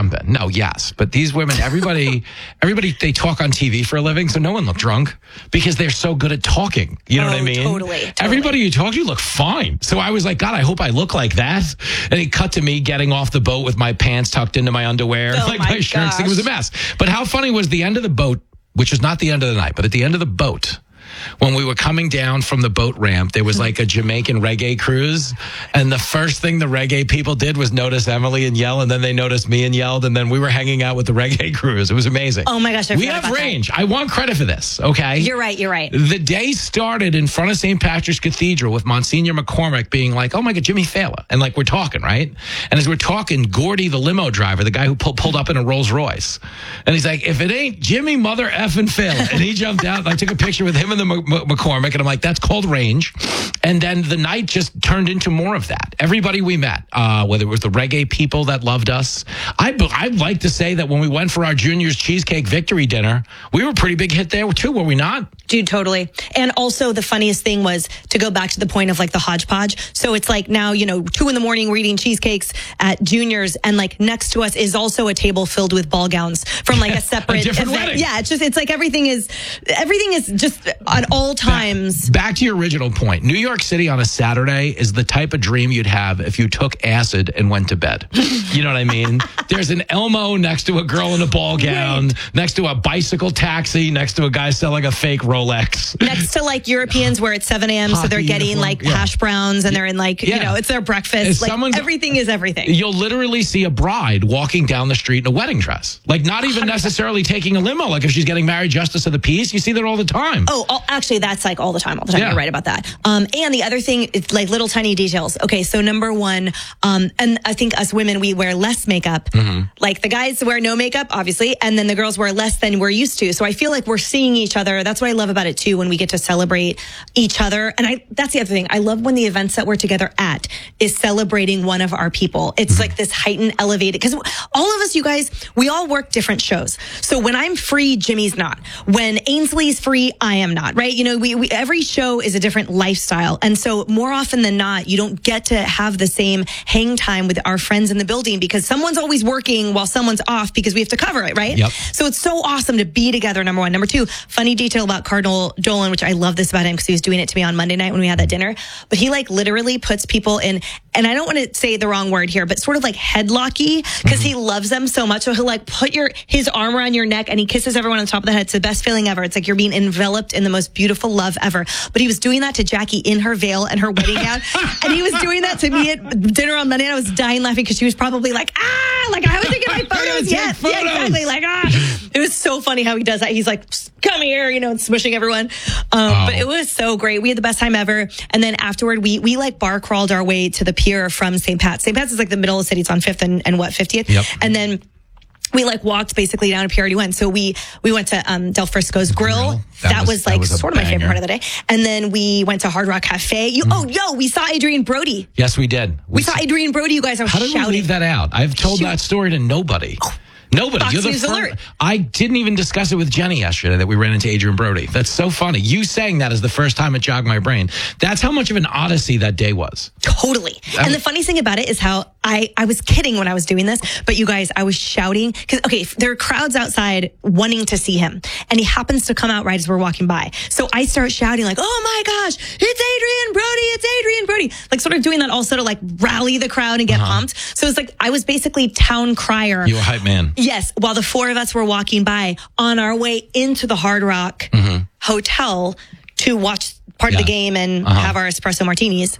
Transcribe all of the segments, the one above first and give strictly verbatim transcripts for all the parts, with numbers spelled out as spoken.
been. No, yes. But these women, everybody, everybody, they talk on T V for a living, so no one looked drunk because they're so good at talking. You know oh, what I mean? Totally, totally. Everybody you talk to look fine. So I was like, God, I hope I look like that. And he cut to me getting off the boat with my pants tucked into my underwear, oh like my, my shirts. It was a mess. But how funny was the end of the boat, which was not the end of the night, but at the end of the boat, when we were coming down from the boat ramp, there was like a Jamaican reggae cruise. And the first thing the reggae people did was notice Emily and yell. And then they noticed me and yelled. And then we were hanging out with the reggae cruise. It was amazing. Oh, my gosh. I we have range. That. I want credit for this. Okay. You're right. You're right. The day started in front of Saint Patrick's Cathedral with Monsignor McCormick being like, oh, my God, Jimmy Fallon. And like, we're talking, right? And as we're talking, Gordy, the limo driver, the guy who pull, pulled up in a Rolls Royce. And he's like, if it ain't Jimmy Mother effing Fallon. And he jumped out and I took a picture with him and the M- M- McCormick. And I'm like, that's called range. And then the night just turned into more of that. Everybody we met, uh, whether it was the reggae people that loved us. I, I'd like to say that when we went for our juniors cheesecake victory dinner, we were a pretty big hit there too, were we not? Dude, totally. And also the funniest thing was to go back to the point of like the hodgepodge. So it's like now, you know, two in the morning we're eating cheesecakes at juniors and like next to us is also a table filled with ball gowns from like a separate a different event. wedding. Yeah, it's just, it's like everything is, everything is just at all times. Back, back to your original point. New York City on a Saturday is the type of dream you'd have if you took acid and went to bed. You know what I mean? There's an Elmo next to a girl in a ball gown, right. Next to a bicycle taxi, next to a guy selling a fake Rolex. Next to like Europeans where it's seven a.m. so they're getting uniform. like yeah. hash browns and they're in like, yeah. you know, it's their breakfast. Like everything is everything. You'll literally see a bride walking down the street in a wedding dress. Like not even one hundred percent necessarily taking a limo. Like if she's getting married justice of the peace, you see that all the time. Oh, oh actually that's like all the time, all the time. Yeah. You're right about that. Um, and the other thing, it's like little tiny details. Okay, so number one, um, and I think us women, we wear less makeup. Mm-hmm. Like the guys wear no makeup, obviously, and then the girls wear less than we're used to. So I feel like we're seeing each other. That's what I love about it too, when we get to celebrate each other. And I, that's the other thing. I love when the events that we're together at is celebrating one of our people. It's mm-hmm. like this heightened, elevated, because all of us, you guys, we all work different shows. So when I'm free, Jimmy's not. When Ainsley's free, I am not, right? You know, we, we every show is a different lifestyle. And so more often than not, you don't get to have the same hang time with our friends in the building because someone's always working while someone's off because we have to cover it, right? Yep. So it's so awesome to be together, number one. Number two, funny detail about Cardinal Dolan, which I love this about him because he was doing it to me on Monday night when we had that dinner. But he like literally puts people in, and I don't want to say the wrong word here, but sort of like headlocky because mm-hmm. he loves them so much. So he'll like put your his arm around your neck and he kisses everyone on the top of the head. It's the best feeling ever. It's like you're being enveloped in the most beautiful love ever. But he was doing that to Jackie in her veil and her wedding gown. And he was doing that to me at dinner on Monday. And I was dying laughing because she was probably like, ah, like I haven't taken my photos yet. Photos. Yeah, exactly. Like, ah. It was so funny how he does that. He's like, come here, you know, and smushing everyone. Um, oh. But it was so great. We had the best time ever. And then afterward, we we like bar crawled our way to the pier from Saint Pat's. Saint Pat's is like the middle of the city. It's on fifth and, and what, fiftieth? Yep. And then we like walked basically down to Pier eighty-one. So we we went to um, Del Frisco's Grill. Grill. That, that was, was like that was sort of banger. my favorite part of the day. And then we went to Hard Rock Cafe. You, mm. Oh, yo, we saw Adrian Brody. Yes, we did. We, we saw Adrian Brody. You guys, I was How did shouting. we leave that out? I've told Shoot. that story to nobody. Nobody. Fox You're the News first. alert. I didn't even discuss it with Jenny yesterday that we ran into Adrian Brody. That's so funny. You saying that is the first time it jogged my brain. That's how much of an odyssey that day was. Totally. That and was- the funny thing about it is how I, I was kidding when I was doing this, but you guys, I was shouting because, okay, there are crowds outside wanting to see him and he happens to come out right as we're walking by. So I start shouting like, oh my gosh, it's Adrian Brody. It's Adrian Brody. Like sort of doing that also to like rally the crowd and get uh-huh. pumped. So it's like, I was basically town crier. You were hype man. Yes. While the four of us were walking by on our way into the Hard Rock mm-hmm. Hotel to watch part yeah. of the game and uh-huh. have our espresso martinis.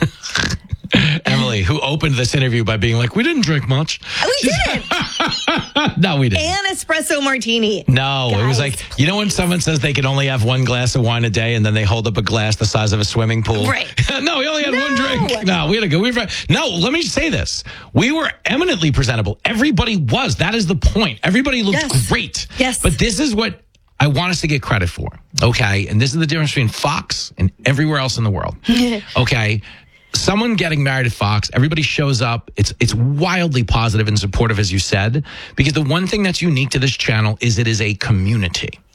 Emily, who opened this interview by being like, we didn't drink much. We didn't. No, we didn't. And espresso martini. No, Guys, it was like, you know when someone says they can only have one glass of wine a day and then they hold up a glass the size of a swimming pool? Right. No, we only had no. one drink. No, we had to go. We were, no, let me say this. We were eminently presentable. Everybody was. That is the point. Everybody looked yes. great. Yes. But this is what I want us to get credit for. Okay. And this is the difference between Fox and everywhere else in the world. Okay. Someone getting married at Fox, everybody shows up. It's it's wildly positive and supportive, as you said, because the one thing that's unique to this channel is it is a community.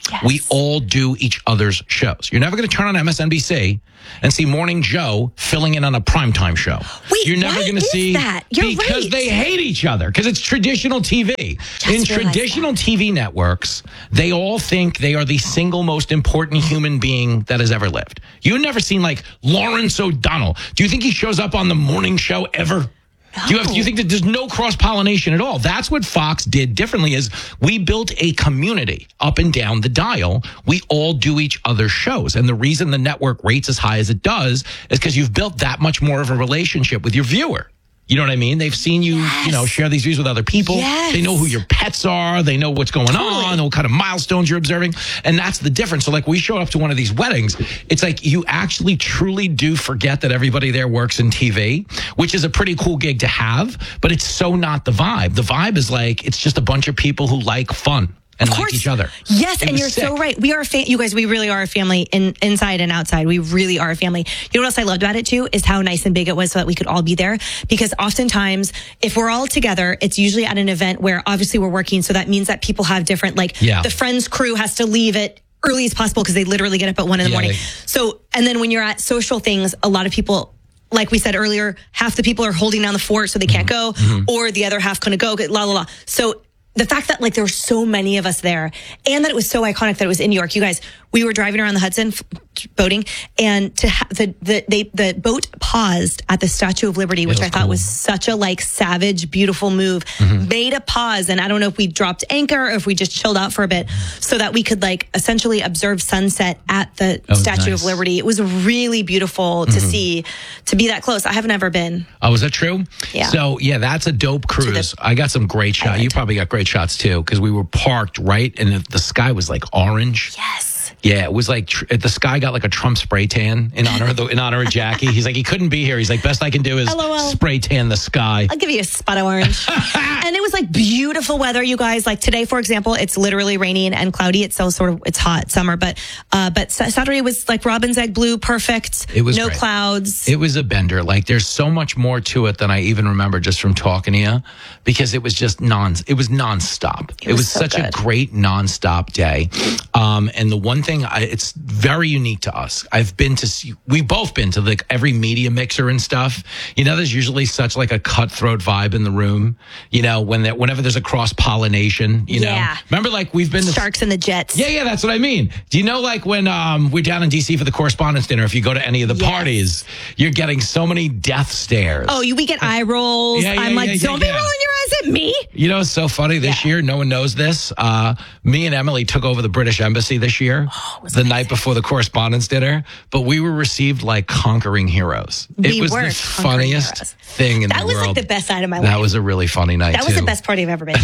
Yes. We all do each other's shows. You're never going to turn on M S N B C and see Morning Joe filling in on a primetime show. Wait, You're never why going to is see that? You're because right. they hate each other because it's traditional T V. Just In realized traditional T V networks, they all think they are the single most important human being that has ever lived. You've never seen like Lawrence O'Donnell. Do you think he shows up on the morning show ever? Do you, have, do you think that there's no cross-pollination at all? That's what Fox did differently is we built a community up and down the dial. We all do each other's shows. And the reason the network rates as high as it does is because you've built that much more of a relationship with your viewer. You know what I mean? They've seen you, Yes. you know, share these views with other people. Yes. They know who your pets are. They know what's going Totally. on, what kind of milestones you're observing. And that's the difference. So like we show up to one of these weddings, it's like you actually truly do forget that everybody there works in T V, which is a pretty cool gig to have, but it's so not the vibe. The vibe is like, it's just a bunch of people who like fun. And Of like course. each other. Yes, It and was you're sick. so right. We are a fa- you guys, we really are a family in, inside and outside. We really are a family. You know what else I loved about it too is how nice and big it was so that we could all be there. Because oftentimes, if we're all together, it's usually at an event where obviously we're working. So that means that people have different, like Yeah. the Friends crew has to leave it early as possible because they literally get up at one in the Yeah, morning. they- So, and then when you're at social things, a lot of people, like we said earlier, half the people are holding down the fort so they can't go, or the other half couldn't go, la, la, la. So the fact that like there were so many of us there and that it was so iconic that it was in New York. You guys, we were driving around the Hudson f- boating and to ha- the, the, they, the boat paused at the Statue of Liberty, which was I thought cool. was such a like savage, beautiful move, made a pause. And I don't know if we dropped anchor or if we just chilled out for a bit so that we could like essentially observe sunset at the was Statue nice. of Liberty. It was really beautiful to see, to be that close. I have never been. Oh, is that true? Yeah. So, yeah, that's a dope cruise. I got some great shots. You probably got great shots too, because we were parked right, and the, the sky was like orange. Yes. Yeah, it was like tr- the sky got like a Trump spray tan in honor of the, in honor of Jackie. He's like, he couldn't be here. He's like, best I can do is L O L. spray tan the sky. I'll give you a spot of orange. And it was like beautiful weather, you guys. Like today, for example, it's literally raining and cloudy. It's still sort of, it's hot summer, but, uh, but Sa- Saturday was like robin's egg blue, perfect. It was no great. clouds. It was a bender. Like there's so much more to it than I even remember just from talking to you, because it was just non. It was nonstop. It, was was so such a good. great nonstop day. Um, and the one thing I, it's very unique to us. I've been to. See, we've both been to like every media mixer and stuff. You know, there's usually such like a cutthroat vibe in the room. You know, when there, whenever there's a cross pollination. You know, Yeah. remember like we've been to Sharks and the Jets. yeah, yeah, that's what I mean. Do you know, like when um, we're down in D C for the correspondence dinner, if you go to any of the Yes. parties, you're getting so many death stares. Oh, you, we get eye rolls. Yeah, yeah, I'm like, yeah, yeah, don't be yeah. rolling your eyes at me. You know, it's so funny this Yeah. year. No one knows this. Uh, me and Emily took over the British Embassy this year, Oh, the night before the correspondence dinner, but we were received like conquering heroes. We it was were the conquering funniest heroes. thing in That the was world. like the best night of my That life. was a really funny night, That was too. the best party I've ever been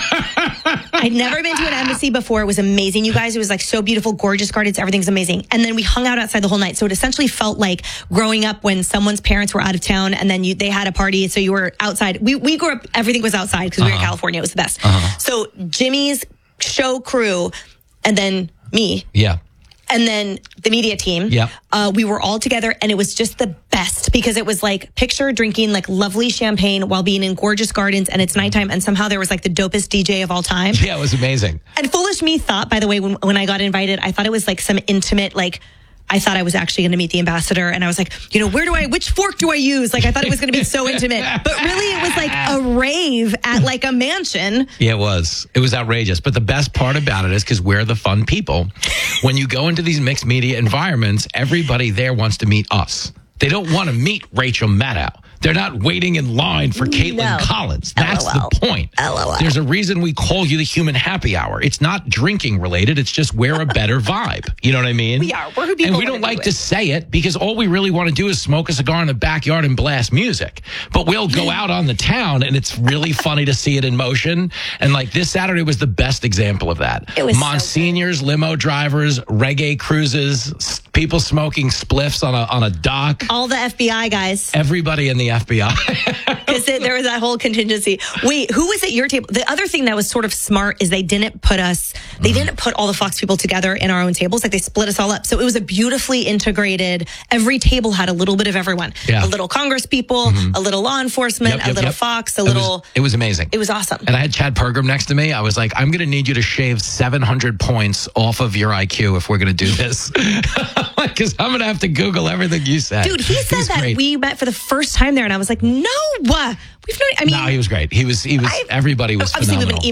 to. I'd never been to an embassy before. It was amazing, you guys. It was like so beautiful, gorgeous gardens. Everything's amazing. And then we hung out outside the whole night. So it essentially felt like growing up when someone's parents were out of town and then you, they had a party. So you were outside. We, we grew up, everything was outside because we were in California. It was the best. So Jimmy's show crew and then me. Yeah. And then the media team, Yep. uh, we were all together and it was just the best because it was like picture drinking like lovely champagne while being in gorgeous gardens and it's nighttime and somehow there was like the dopest D J of all time. Yeah, it was amazing. And foolish me thought, by the way, when, when I got invited, I thought it was like some intimate, like, I thought I was actually going to meet the ambassador and I was like, you know, where do I, which fork do I use? Like, I thought it was going to be so intimate, but really it was like a rave at like a mansion. Yeah, it was. It was outrageous. But the best part about it is because we're the fun people. When you go into these mixed media environments, everybody there wants to meet us. They don't want to meet Rachel Maddow. They're not waiting in line for Caitlin No. Collins. That's LOL. the point. LOL. There's a reason we call you the human happy hour. It's not drinking related. It's just we're a better vibe. You know what I mean? We are. We're who people And we don't wanna like do to it. say it because all we really want to do is smoke a cigar in the backyard and blast music. But we'll go out on the town and it's really funny to see it in motion. And like this Saturday was the best example of that. It was so Monsignors, limo drivers, reggae cruises, s- people smoking spliffs on a on a dock. All the F B I guys. Everybody in the F B I. Because there was that whole contingency. Wait, who was at your table? The other thing that was sort of smart is they didn't put us, they mm. didn't put all the Fox people together in our own tables. Like they split us all up. So it was a beautifully integrated, every table had a little bit of everyone. Yeah. A little Congress people, mm-hmm. a little law enforcement, yep, yep, a little yep. Fox, a it little. Was, it was amazing. It was awesome. And I had Chad Pergram next to me. I was like, I'm going to need you to shave seven hundred points off of your I Q if we're going to do this. Because I'm going to have to Google everything you said. Dude, he said that great. We met for the first time there, and I was like, no, we've known. I mean, no, he was great. He was. He was. I, everybody was phenomenal.